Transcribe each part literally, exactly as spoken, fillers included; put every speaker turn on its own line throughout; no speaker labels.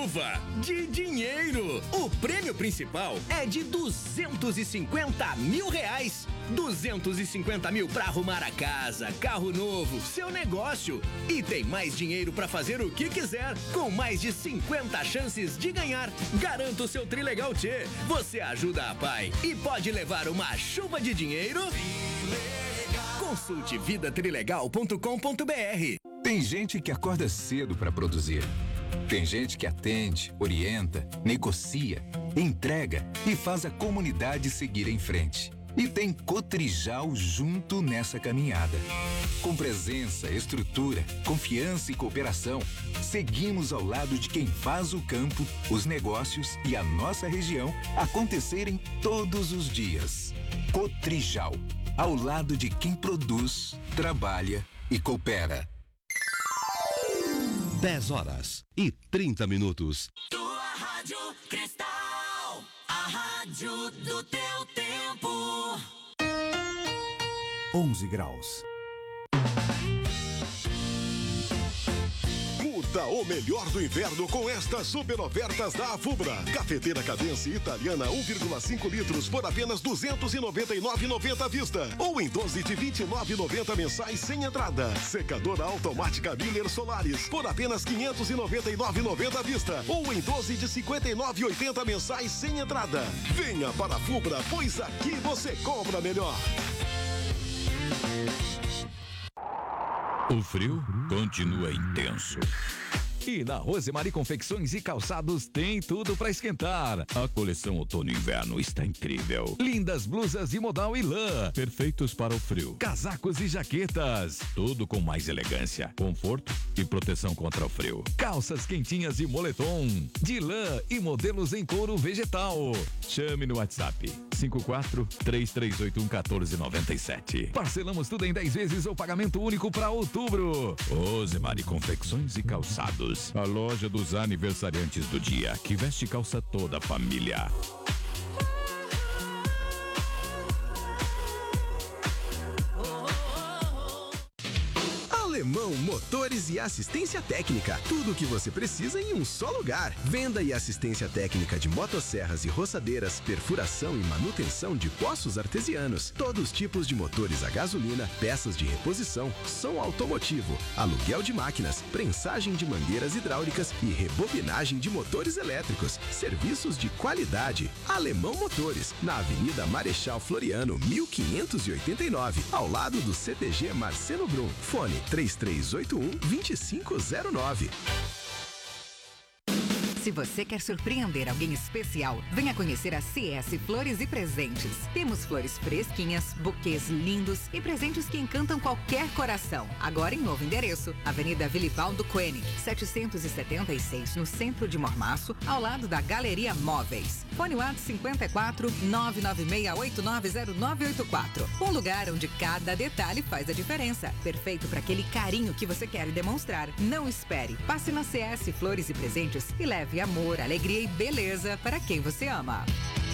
chuva, de dinheiro. O prêmio principal é de duzentos e cinquenta mil reais. duzentos e cinquenta mil para arrumar a casa, carro novo, seu negócio. E tem mais dinheiro para fazer o que quiser, com mais de cinquenta chances de ganhar. Garanta o seu Trilegal Tchê. Você ajuda a Pai e pode levar uma chuva de dinheiro. Consulte vida trilegal ponto com ponto br.
Tem gente que acorda cedo para produzir. Tem gente que atende, orienta, negocia, entrega e faz a comunidade seguir em frente. E tem Cotrijal junto nessa caminhada. Com presença, estrutura, confiança e cooperação, seguimos ao lado de quem faz o campo, os negócios e a nossa região acontecerem todos os dias. Cotrijal, ao lado de quem produz, trabalha e coopera.
dez horas e trinta minutos.
Tua Rádio Cristal, a rádio do teu tempo.
onze graus.
Curta o melhor do inverno com estas super ofertas da Afubra. Cafeteira Cadence italiana um vírgula cinco litros por apenas duzentos e noventa e nove reais e noventa centavos à vista. Ou em doze de vinte e nove reais e noventa centavos mensais sem entrada. Secadora automática Miller Solaris por apenas quinhentos e noventa e nove reais e noventa centavos à vista. Ou em doze de cinquenta e nove reais e oitenta centavos mensais sem entrada. Venha para a Afubra, pois aqui você compra melhor.
O frio continua intenso. E na Rosemary Confecções e Calçados tem tudo para esquentar. A coleção outono e inverno está incrível. Lindas blusas de modal e lã, perfeitos para o frio. Casacos e jaquetas, tudo com mais elegância, conforto e proteção contra o frio. Calças quentinhas e moletom, de lã e modelos em couro vegetal. Chame no WhatsApp cinco quatro, três três oito um, um quatro nove sete. Parcelamos tudo em dez vezes ou pagamento único para outubro. Rosemary Confecções e Calçados. A loja dos aniversariantes do dia, que veste calça toda a família.
Alemão Motores e Assistência Técnica. Tudo o que você precisa em um só lugar. Venda e assistência técnica de motosserras e roçadeiras, perfuração e manutenção de poços artesianos. Todos os tipos de motores a gasolina, peças de reposição, som automotivo, aluguel de máquinas, prensagem de mangueiras hidráulicas e rebobinagem de motores elétricos. Serviços de qualidade. Alemão Motores, na Avenida Marechal Floriano, mil quinhentos e oitenta e nove, ao lado do C T G Marcelo Brum. Fone três três oito um, dois cinco zero nove.
Se você quer surpreender alguém especial, venha conhecer a C S Flores e Presentes. Temos flores fresquinhas, buquês lindos e presentes que encantam qualquer coração. Agora em novo endereço, Avenida Vilivaldo Koenig, setecentos e setenta e seis, no centro de Mormaço, ao lado da Galeria Móveis. Fone WhatsApp cinquenta e quatro, nove nove seis oito nove zero nove oito quatro. Um lugar onde cada detalhe faz a diferença. Perfeito para aquele carinho que você quer demonstrar. Não espere. Passe na C S Flores e Presentes e leve amor, alegria e beleza para quem você ama.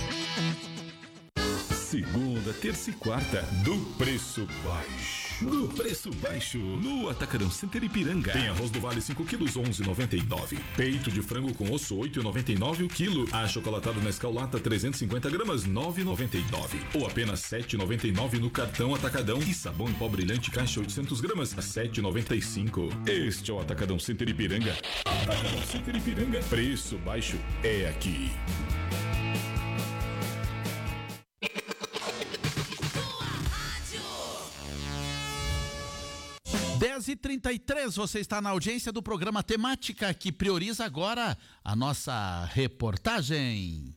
Segunda, terça e quarta, do preço baixo. Do preço baixo, no Atacadão Center Ipiranga. Tem arroz do Vale cinco quilos, onze reais e noventa e nove centavos. Peito de frango com osso, oito reais e noventa e nove centavos o quilo. Achocolatado Nescau Lata, trezentos e cinquenta gramas, nove reais e noventa e nove centavos. Ou apenas sete reais e noventa e nove centavos no cartão Atacadão. E sabão em pó brilhante caixa oitocentas gramas, a sete reais e noventa e cinco centavos. Este é o Atacadão Center Ipiranga. Atacadão Center Ipiranga. Preço baixo é aqui.
dez e trinta e três, você está na audiência do programa Temática, que prioriza agora a nossa reportagem.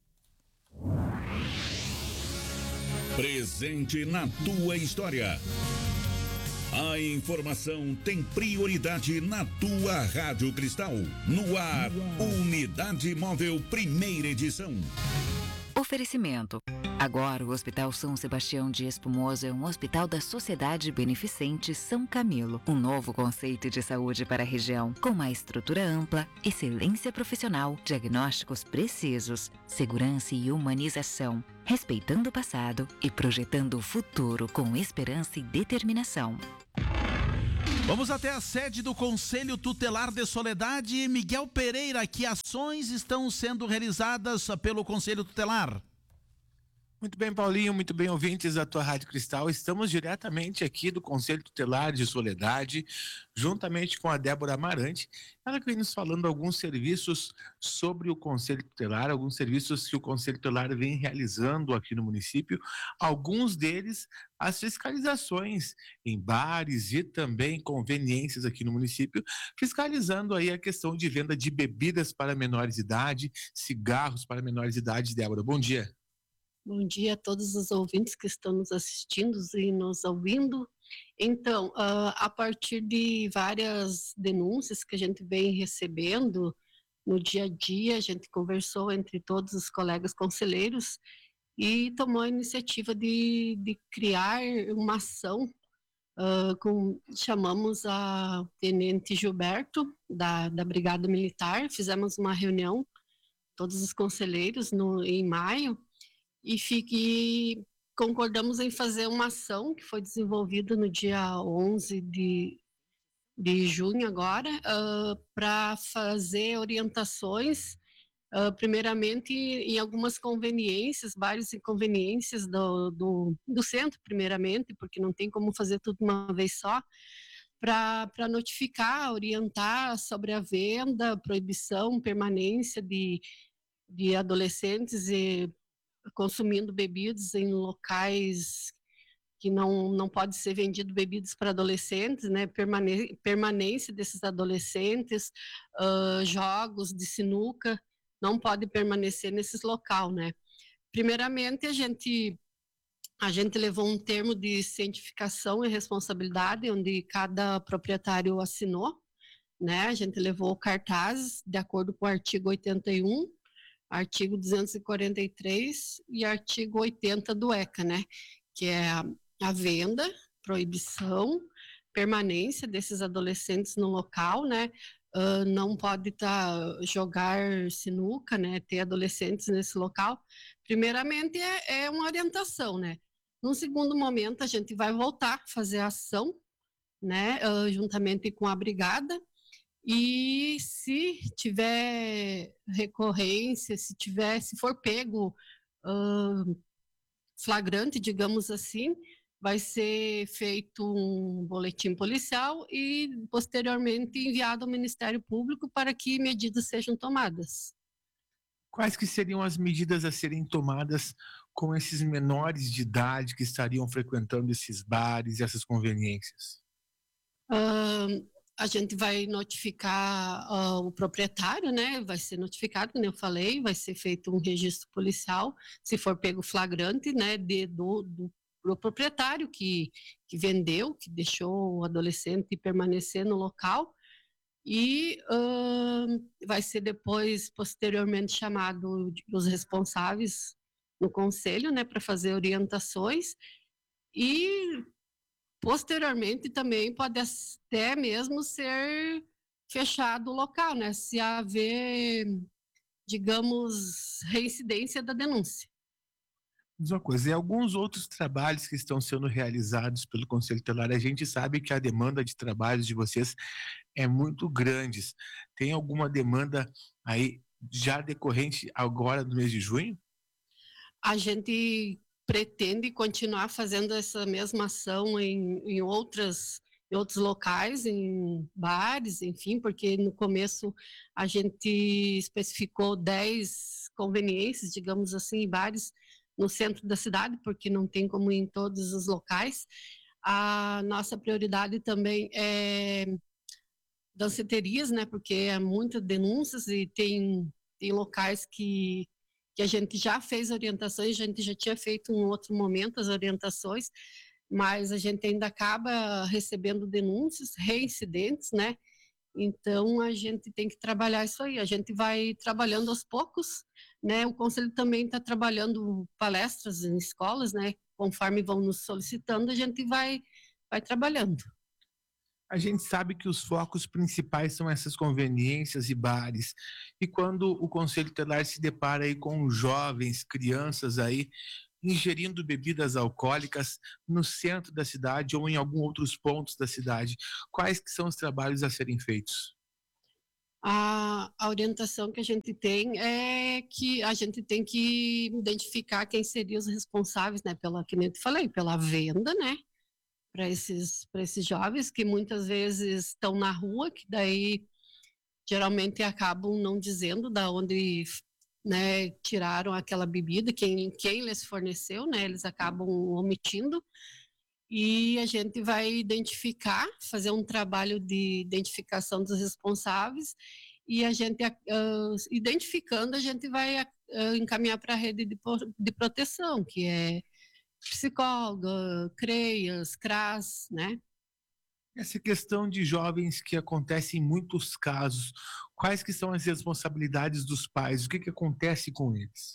Presente na tua história. A informação tem prioridade na tua Rádio Cristal. No ar, Unidade Móvel, primeira edição.
Oferecimento. Agora, o Hospital São Sebastião de Espumoso é um hospital da Sociedade Beneficente São Camilo. Um novo conceito de saúde para a região, com uma estrutura ampla, excelência profissional, diagnósticos precisos, segurança e humanização, respeitando o passado e projetando o futuro com esperança e determinação.
Vamos até a sede do Conselho Tutelar de Soledade. Miguel Pereira, que ações estão sendo realizadas pelo Conselho Tutelar?
Muito bem, Paulinho, muito bem, ouvintes da tua Rádio Cristal. Estamos diretamente aqui do Conselho Tutelar de Soledade, juntamente com a Débora Amarante. Ela que vem nos falando alguns serviços sobre o Conselho Tutelar, alguns serviços que o Conselho Tutelar vem realizando aqui no município, alguns deles as fiscalizações em bares e também conveniências aqui no município, fiscalizando aí a questão de venda de bebidas para menores de idade, cigarros para menores de idade. Débora, bom dia.
Bom dia a todos os ouvintes que estão nos assistindo e nos ouvindo. Então, uh, a partir de várias denúncias que a gente vem recebendo no dia a dia, a gente conversou entre todos os colegas conselheiros e tomou a iniciativa de, de criar uma ação, uh, com, chamamos a Tenente Gilberto, da, da Brigada Militar, fizemos uma reunião, todos os conselheiros, no, em maio, E, fique, e concordamos em fazer uma ação que foi desenvolvida no dia onze de, de junho agora, uh, para fazer orientações, uh, primeiramente em algumas conveniências, várias inconveniências do, do, do centro, primeiramente, porque não tem como fazer tudo uma vez só, para notificar, orientar sobre a venda, proibição, permanência de, de adolescentes e consumindo bebidas em locais que não, não pode ser vendido bebidas para adolescentes, né? Permane- permanência desses adolescentes, uh, jogos de sinuca, não pode permanecer nesses locais, né? Primeiramente, a gente, a gente levou um termo de cientificação e responsabilidade, onde cada proprietário assinou, né? A gente levou cartazes de acordo com o artigo oitenta e um, artigo duzentos e quarenta e três e artigo oitenta do E C A, né? Que é a, a venda, proibição, permanência desses adolescentes no local, né? Uh, não pode tá, jogar sinuca, né? Ter adolescentes nesse local. Primeiramente é, é uma orientação, né? Num segundo momento a gente vai voltar a fazer a ação, né? Uh, juntamente com a brigada. E se tiver recorrência, se tiver, se for pego uh, flagrante, digamos assim, vai ser feito um boletim policial e posteriormente enviado ao Ministério Público para que medidas sejam tomadas.
Quais que seriam as medidas a serem tomadas com esses menores de idade que estariam frequentando esses bares e essas conveniências?
Uh, A gente vai notificar uh, o proprietário, né? Vai ser notificado, como eu falei, vai ser feito um registro policial, se for pego flagrante, né? De, do, do, do proprietário que, que vendeu, que deixou o adolescente permanecer no local. E uh, vai ser depois, posteriormente, chamado os responsáveis no conselho, né? Para fazer orientações. E posteriormente também pode até mesmo ser fechado o local, né? Se haver, digamos, reincidência da denúncia.
Diz uma coisa, e alguns outros trabalhos que estão sendo realizados pelo Conselho Tutelar, a gente sabe que a demanda de trabalhos de vocês é muito grande. Tem alguma demanda aí já decorrente agora no mês de junho?
A gente pretende continuar fazendo essa mesma ação em, em, outras, em outros locais, em bares, enfim, porque no começo a gente especificou dez conveniências, digamos assim, em bares no centro da cidade, porque não tem como ir em todos os locais. A nossa prioridade também é danceterias, né, porque é muitas denúncias e tem, tem locais que que a gente já fez orientações, a gente já tinha feito em outro momento as orientações, mas a gente ainda acaba recebendo denúncias, reincidentes, né? Então, a gente tem que trabalhar isso aí, a gente vai trabalhando aos poucos, né? O Conselho também está trabalhando palestras em escolas, né? Conforme vão nos solicitando, a gente vai, vai trabalhando.
A gente sabe que os focos principais são essas conveniências e bares. E quando o Conselho Tutelar se depara aí com jovens, crianças aí ingerindo bebidas alcoólicas no centro da cidade ou em alguns outros pontos da cidade. Quais que são os trabalhos a serem feitos?
A, a orientação que a gente tem é que a gente tem que identificar quem seriam os responsáveis, né, pela, que nem eu te falei, pela venda, né, para esses, para esses jovens que muitas vezes estão na rua, que daí geralmente acabam não dizendo da onde, né, tiraram aquela bebida, quem, quem lhes forneceu, né, eles acabam omitindo. E a gente vai identificar, fazer um trabalho de identificação dos responsáveis e a gente, uh, identificando, a gente vai uh, encaminhar para a rede de, de proteção, que é psicóloga, CREAS, CRAS, né?
Essa questão de jovens que acontece em muitos casos, quais que são as responsabilidades dos pais? O que que acontece com eles?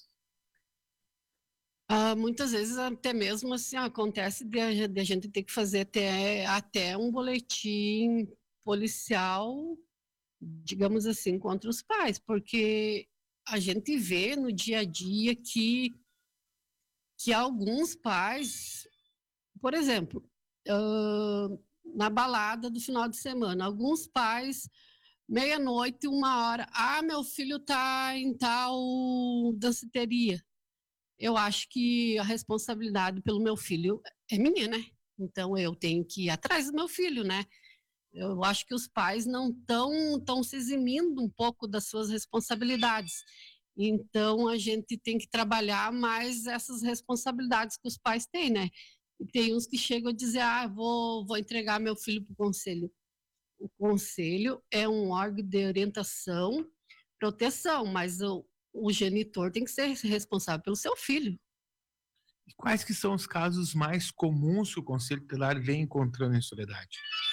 Uh, muitas vezes até mesmo assim acontece de a, de a gente ter que fazer até, até um boletim policial, digamos assim, contra os pais, porque a gente vê no dia a dia que, que alguns pais, por exemplo, uh, na balada do final de semana, alguns pais, meia-noite, uma hora, ah, meu filho tá em tal danceteria. Eu acho que a responsabilidade pelo meu filho é minha, né? Então eu tenho que ir atrás do meu filho, né? Eu acho que os pais não estão tão se eximindo um pouco das suas responsabilidades. Então a gente tem que trabalhar mais essas responsabilidades que os pais têm, né? E tem uns que chegam a dizer, ah, vou, vou entregar meu filho para o conselho. O conselho é um órgão de orientação, proteção, mas o o genitor tem que ser responsável pelo seu filho.
E quais que são os casos mais comuns que o Conselho Tutelar vem encontrando em Soledade?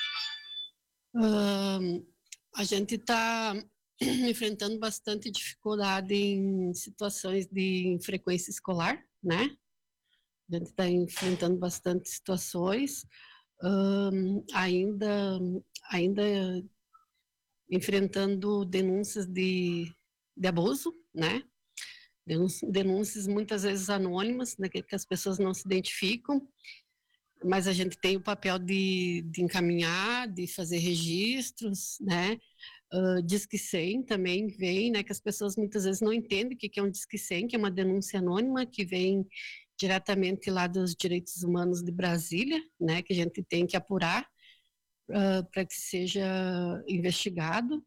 Um, a gente está enfrentando bastante dificuldade em situações de frequência escolar, né? A gente está enfrentando bastante situações, um, ainda, ainda enfrentando denúncias de, de abuso, né? Denúncias muitas vezes anônimas, né, que as pessoas não se identificam, mas a gente tem o papel de, de encaminhar, de fazer registros, né? Uh, Disque cem também vem, né? Que as pessoas muitas vezes não entendem o que é um Disque cem, que é uma denúncia anônima que vem diretamente lá dos direitos humanos de Brasília, né? Que a gente tem que apurar uh, para que seja investigado.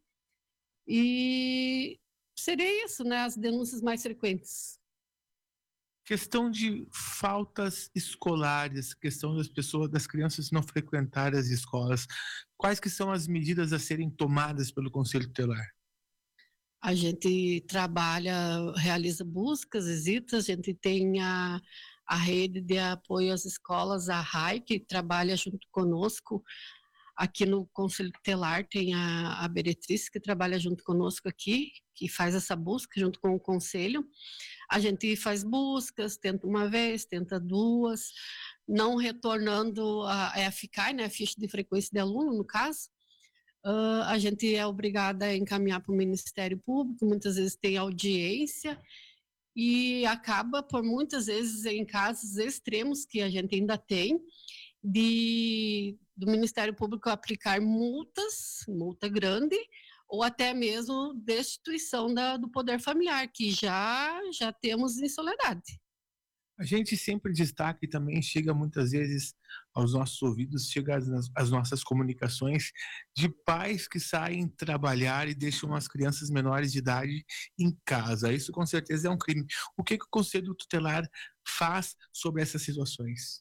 E seria isso, né? As denúncias mais frequentes.
Questão de faltas escolares, questão das pessoas, das crianças não frequentarem as escolas. Quais que são as medidas a serem tomadas pelo Conselho Tutelar?
A gente trabalha, realiza buscas, visitas, a gente tem a, a rede de apoio às escolas, a R A I, que trabalha junto conosco. Aqui no Conselho Tutelar tem a, a Beretriz, que trabalha junto conosco aqui, que faz essa busca junto com o Conselho. A gente faz buscas, tenta uma vez, tenta duas, não retornando a, a F C A I, né, a ficha de frequência de aluno, no caso. Uh, a gente é obrigada a encaminhar para o Ministério Público, muitas vezes tem audiência, e acaba, por muitas vezes, em casos extremos que a gente ainda tem, de, do Ministério Público aplicar multas, multa grande, ou até mesmo destituição da, do poder familiar, que já, já temos em Soledade.
A gente sempre destaca e também chega muitas vezes aos nossos ouvidos, chega às, às nossas comunicações de pais que saem trabalhar e deixam as crianças menores de idade em casa. Isso com certeza é um crime. O que, que o Conselho Tutelar faz sobre essas situações?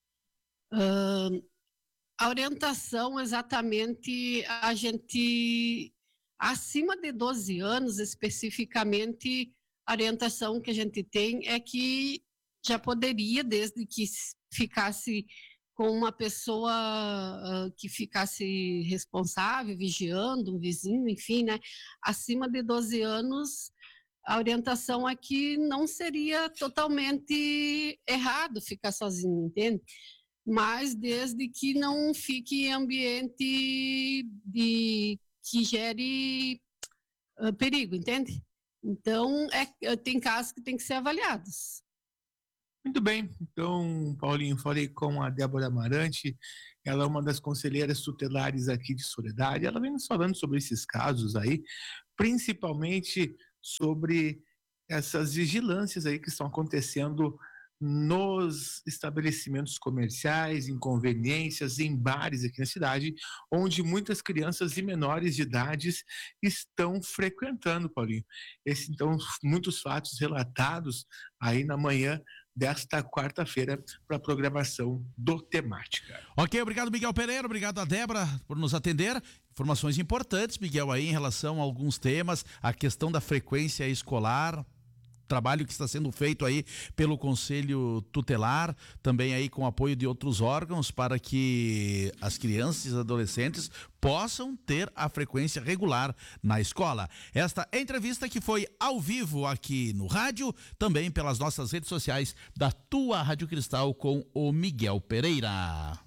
Uh, a orientação, exatamente, a gente, acima de doze anos, especificamente, a orientação que a gente tem é que já poderia, desde que ficasse com uma pessoa uh, que ficasse responsável, vigiando, um vizinho, enfim, né? Acima de doze anos, a orientação é que não seria totalmente errado ficar sozinho, entende? Mas desde que não fique em ambiente de, que gere uh, perigo, entende? Então, é, tem casos que tem que ser avaliados.
Muito bem, então, Paulinho, falei com a Débora Amarante, ela é uma das conselheiras tutelares aqui de Soledade, ela vem nos falando sobre esses casos aí, principalmente sobre essas vigilâncias aí que estão acontecendo nos estabelecimentos comerciais, em conveniências, em bares aqui na cidade, onde muitas crianças e menores de idades estão frequentando, Paulinho. Esse, então, muitos fatos relatados aí na manhã desta quarta-feira para a programação do Temática.
Ok, obrigado Miguel Pereira, obrigado a Débora por nos atender. Informações importantes, Miguel, aí em relação a alguns temas, a questão da frequência escolar, trabalho que está sendo feito aí pelo Conselho Tutelar, também aí com apoio de outros órgãos para que as crianças e adolescentes possam ter a frequência regular na escola. Esta entrevista que foi ao vivo aqui no rádio, também pelas nossas redes sociais da tua Rádio Cristal com o Miguel Pereira.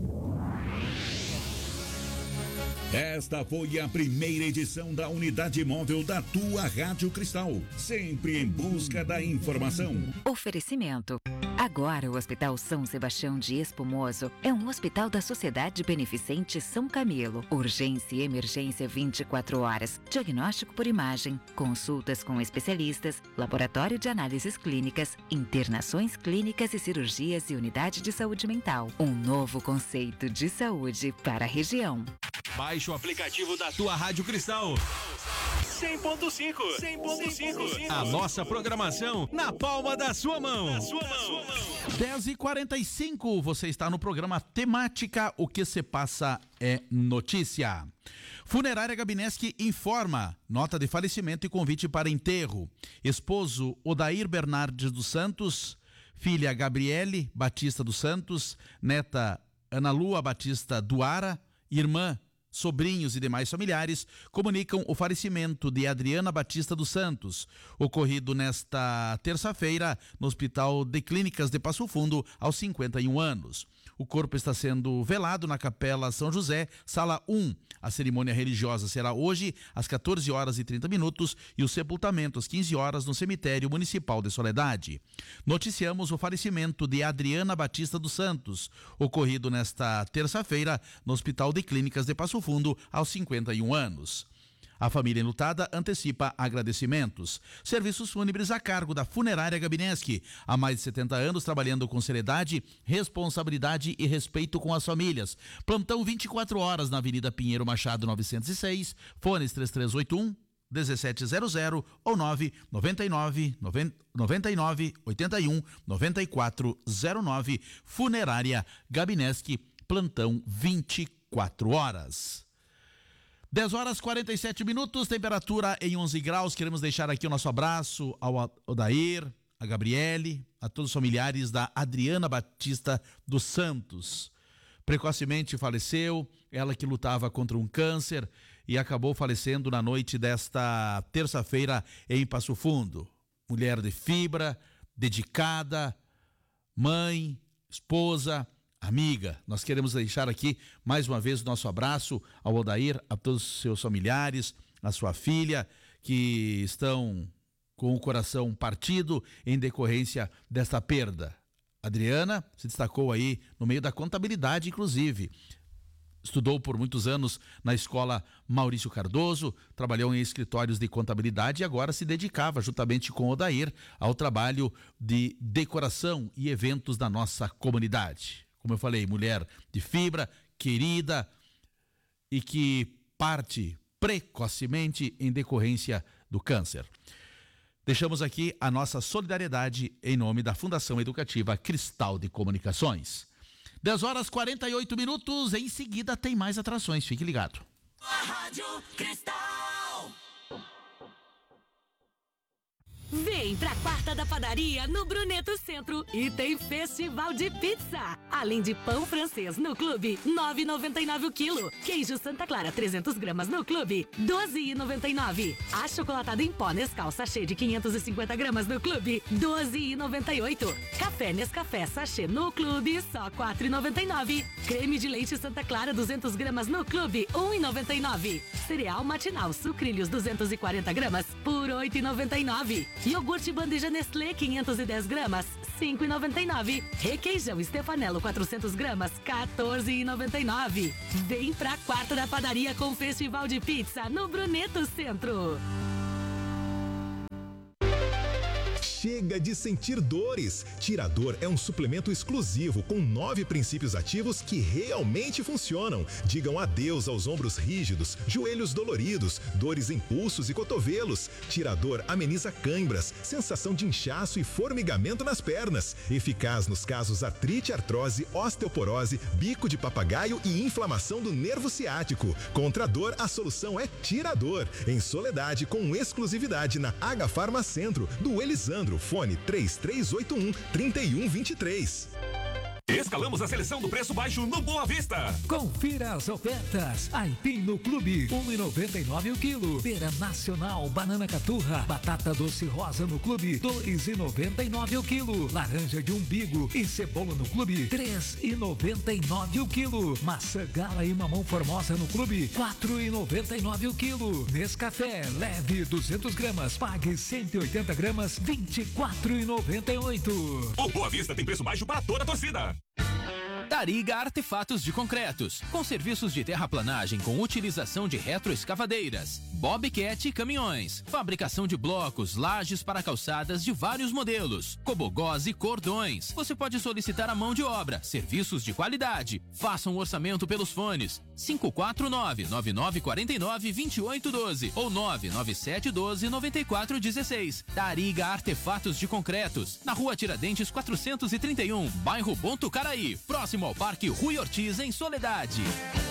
Esta foi a primeira edição da Unidade Móvel da tua Rádio Cristal, sempre em busca da informação.
Oferecimento. Agora o Hospital São Sebastião de Espumoso é um hospital da Sociedade Beneficente São Camilo. Urgência e emergência vinte e quatro horas. Diagnóstico por imagem, consultas com especialistas, laboratório de análises clínicas, internações clínicas e cirurgias e unidade de saúde mental. Um novo conceito de saúde para a região.
Baixe o aplicativo da tua Rádio Cristal. cem ponto cinco. cem ponto cinco. A nossa programação na palma da sua mão. Na sua mão.
dez e quarenta e cinco, você está no programa Temática, o que se passa é notícia. Funerária Gabineschi informa, nota de falecimento e convite para enterro. Esposo Odair Bernardes dos Santos, filha Gabriele Batista dos Santos, neta Ana Lua Batista Duara, irmã, sobrinhos e demais familiares comunicam o falecimento de Adriana Batista dos Santos, ocorrido nesta terça-feira no Hospital de Clínicas de Passo Fundo, aos cinquenta e um anos. O corpo está sendo velado na Capela São José, sala um. A cerimônia religiosa será hoje às quatorze horas e trinta minutos e o sepultamento às quinze horas no cemitério municipal de Soledade. Noticiamos o falecimento de Adriana Batista dos Santos, ocorrido nesta terça-feira no Hospital de Clínicas de Passo Fundo, aos cinquenta e um anos. A família enlutada antecipa agradecimentos. Serviços fúnebres a cargo da Funerária Gabineschi. Há mais de setenta anos trabalhando com seriedade, responsabilidade e respeito com as famílias. Plantão vinte e quatro horas na Avenida Pinheiro Machado novecentos e seis. Fones três três oito um, um sete zero zero ou nove nove nove, nove nove oito um, nove quatro zero nove. Funerária Gabineschi. Plantão vinte e quatro horas. dez horas e quarenta e sete minutos, temperatura em onze graus. Queremos deixar aqui o nosso abraço ao Odair, a Gabriele, a todos os familiares da Adriana Batista dos Santos. Precocemente faleceu, ela que lutava contra um câncer e acabou falecendo na noite desta terça-feira em Passo Fundo. Mulher de fibra, dedicada, mãe, esposa, amiga. Nós queremos deixar aqui mais uma vez o nosso abraço ao Odair, a todos os seus familiares, a sua filha, que estão com o coração partido em decorrência desta perda. Adriana se destacou aí no meio da contabilidade, inclusive. Estudou por muitos anos na escola Maurício Cardoso, trabalhou em escritórios de contabilidade e agora se dedicava, juntamente com o Odair, ao trabalho de decoração e eventos da nossa comunidade. Como eu falei, mulher de fibra, querida e que parte precocemente em decorrência do câncer. Deixamos aqui a nossa solidariedade em nome da Fundação Educativa Cristal de Comunicações. dez horas e quarenta e oito minutos, em seguida tem mais atrações, fique ligado.
Rádio Cristal.
Vem pra Quarta da Padaria no Bruneto Centro e tem festival de pizza. Além de pão francês no clube, nove reais e noventa e nove centavos o quilo. Queijo Santa Clara trezentas gramas no clube, doze reais e noventa e nove centavos. Achocolatado em pó Nescau sachê de quinhentas e cinquenta gramas no clube, doze reais e noventa e oito centavos. Café Nescafé sachê no clube, só quatro reais e noventa e nove centavos. Creme de leite Santa Clara duzentas gramas no clube, um real e noventa e nove centavos. Cereal matinal Sucrilhos duzentas e quarenta gramas por oito reais e noventa e nove centavos. Iogurte Iogurte bandeja Nestlé quinhentos e dez gramas, cinco e noventa e nove. Requeijão Stefanello quatrocentos gramas, quatorze e noventa e nove. Vem pra quarta da padaria com Festival de Pizza no Bruneto Centro.
Chega de sentir dores. Tirador é um suplemento exclusivo com nove princípios ativos que realmente funcionam. Digam adeus aos ombros rígidos, joelhos doloridos, dores em pulsos e cotovelos. Tirador ameniza cãibras, sensação de inchaço e formigamento nas pernas. Eficaz nos casos artrite, artrose, osteoporose, bico de papagaio e inflamação do nervo ciático. Contra a dor, a solução é Tirador. Em Soledade, com exclusividade na H Farma Centro, do Elisandro. Fone três três oito um, três um dois três.
Escalamos a seleção do preço baixo no Boa Vista.
Confira as ofertas. Aipim no Clube, um e noventa e nove o quilo. Pera Nacional, banana caturra, batata doce rosa no Clube, dois e noventa e nove o quilo. Laranja de umbigo e cebola no Clube, três e noventa e nove o quilo. Maçã gala e mamão formosa no Clube, quatro e noventa e nove o quilo. Nescafé leve duzentos gramas, pague cento e oitenta gramas, vinte e quatro e noventa e oito.
O Boa Vista tem preço baixo para toda a torcida.
Tariga Artefatos de Concretos, com serviços de terraplanagem com utilização de retroescavadeiras, bobcat e caminhões, fabricação de blocos, lajes para calçadas de vários modelos, cobogós e cordões. Você pode solicitar a mão de obra, serviços de qualidade. Faça um orçamento pelos fones cinco quatro nove, nove nove quatro nove, dois oito um dois ou nove nove sete um dois, nove quatro um seis. Tariga Artefatos de Concretos, na Rua Tiradentes quatrocentos e trinta e um, bairro Botucaraí, próximo ao Parque Rui Ortiz, em Soledade.